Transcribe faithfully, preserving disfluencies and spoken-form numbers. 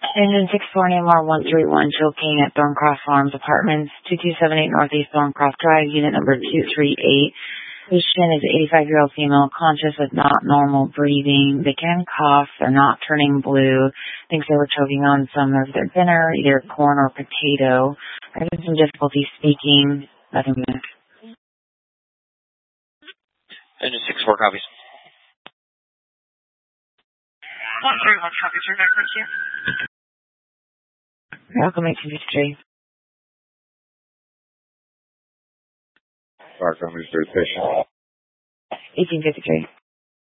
Engine six four N M R one three one, choking at Thorncroft Farms Apartments, two two seven eight Northeast Thorncroft Drive, unit number two three eight. Patient is an eighty-five-year-old female, conscious with not normal breathing. They can cough. They're not turning blue. Thinks they were choking on some of their dinner, either corn or potato. Having some difficulty speaking. Nothing back. Engine six four copies. one three one, copy, turn back, thank you. Welcome, eighteen fifty-three. Park on East Street Station. eighteen fifty-three.